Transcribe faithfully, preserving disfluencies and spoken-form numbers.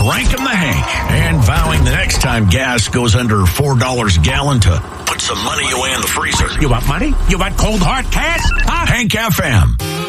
Rankin the Hank, and vowing the next time gas goes under four dollars a gallon to put some money away in the freezer. You want money? You want cold hard cash? Huh? Hank F M.